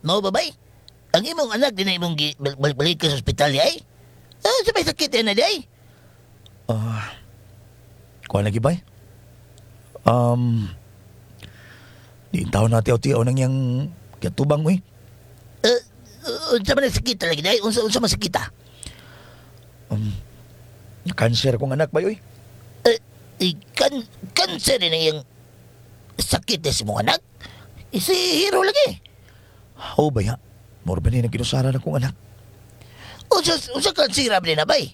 Mao ba bay? Ang imong anak di na imong balik ka sa ospital ay? Sabay sakit na di ay? Kuha lagi bay? Di taon natin tiyaw nang yang katubang mo eh. Unsa man sakit lagi di ay? Unsa man sakit ah? Cancer kong anak bay oy. Kanser na yung sakit na si mong anak? Si Hero lagi. Oo ba ya? Moro ba ni nagkinusara na kong anak? Unsa kanser ba na bay?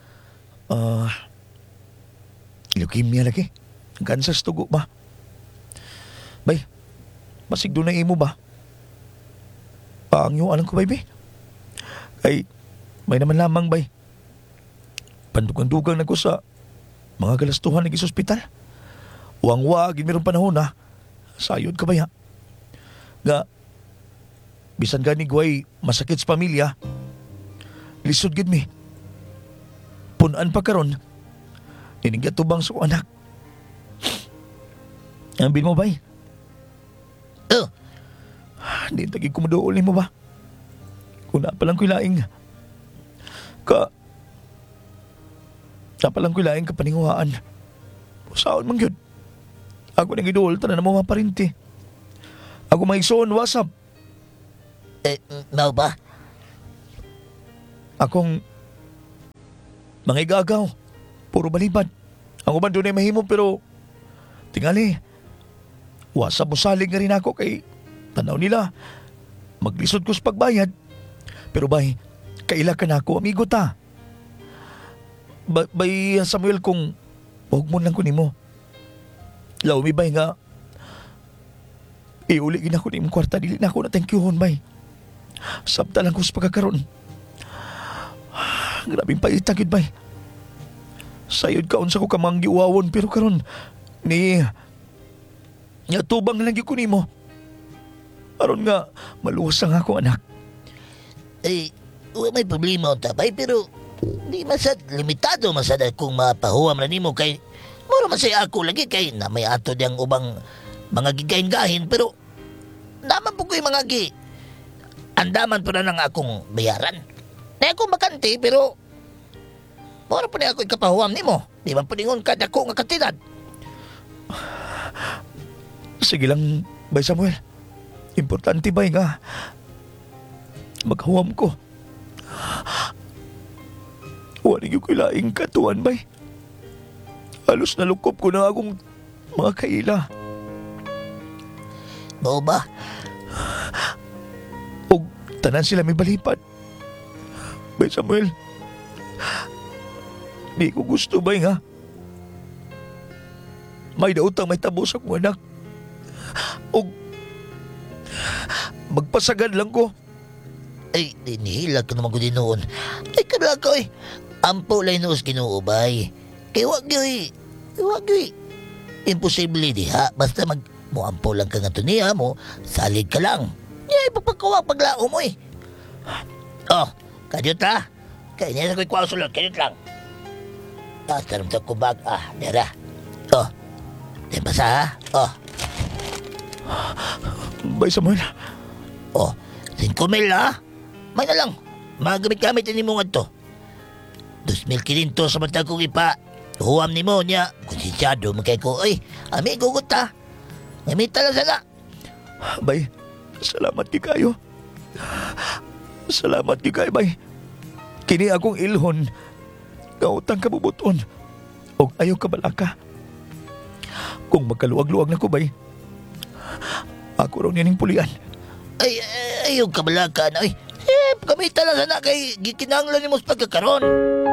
Leukemia lagi. Ang cancer sa tugo ba? Bay, masigdo na imo ba? Paangyo alam ko bay bay. Ay, may naman lamang bay. Pandugang-dugang na ko sa mga galastuhan lagi sa ospital. Wang-wag, mayroong panahon na. Sayod ka ba ya? Nga, bisan gani guway masakit sa pamilya, lisod gid mi. Punan pa karon, ninigya tubang sa anak. Ang bin mo bay? Di tagi kumuduol ni mo ba? Kuna pa lang ko ilaing. Napalang ko ilaing kapaninguhaan. Usaon man yun. Ako nang idol, tanan na mo maparinti. Ako maigsoon, WhatsApp. Mao ba? Akong mga igagaw. Puro balibad. Ang uban doon ay mahimo pero tingali. WhatsApp mo saling nga rin ako kay tanaw nila. Maglisod ko sa pagbayad. Pero bay, kaila ka na ako, amigo ta. Bay Samuel kung huwag mo lang ko ni mo. Law mi bay nga iuligin ako ni mong kwarta. Dili na ako na thank you hon bay. Sabta lang ko sa pagkakaroon. Grabing paitag yun bay. Sayod kaon sa ko kamang giuawon pero karon ni tubang lang yun ko ni mo. Aron nga maluwas ang ako anak. May problema ta bay pero di masad limitado masad kung mapahuwam na nimo kay mura masay ako lagi kay na may ato diyang ubang mga gigahin-gahin pero naman po ko yung mga andaman pa na ng akong bayaran. Na akong bakante pero mura po na ako ikapahuwam nimo. Di ba puningon ka dako nga katidad? Sige lang bay Samuel. Importante bay nga maghuwam ko. Wala yung kilaing katuan bay. Halos nalukop ko na akong mga kaila. Mao ba? O tanan sila may balipad. Bay Samuel, di ko gusto bay nga. May dautang may tabo sa kong anak. O magpasagad lang ko. Ay, dinihilag ka naman ko din noon. Ay, kabla ko eh. Ampo lang noos kinuubay. Kaya wag yoy. Imposible diha. Basta muampo lang ka nga to niya mo, salig ka lang. Ay, pagpagkawag paglao mo eh. Oh, kadyot ha. Kaya niya sa ko'y kwang sulot, kadyot lang. Taram sa kubag. Dera. Oh, di basa ha? Oh. Bay Samuel. Oh, 5 mil ha? May na lang. Magamit-gamit ni mo nga to. 2,500 sa matag kong ipa. Huwam ni mo niya. Konsisyado magkay ko. Ay, ami gugut ha. Ngamita lang sana. Bay, salamat di kayo. Salamat di kayo, bay. Kini akong ilhon. Kautang kabubuton. O ayaw kabalaka. Kung magkaluwag-luwag na ko, bay, ako raw nining pulian. Ayaw kabalaka na. Ay, gamita lang sana kay gikinanglan ni mo sa pagkakaroon.